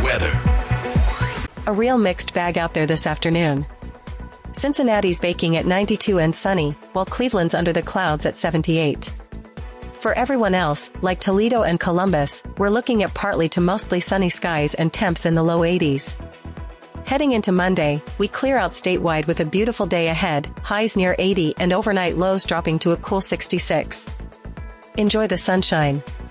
weather. A real mixed bag out there this afternoon. Cincinnati's baking at 92 and sunny, while Cleveland's under the clouds at 78. For everyone else, like Toledo and Columbus, we're looking at partly to mostly sunny skies and temps in the low 80s. Heading into Monday, we clear out statewide with a beautiful day ahead, highs near 80 and overnight lows dropping to a cool 66. Enjoy the sunshine.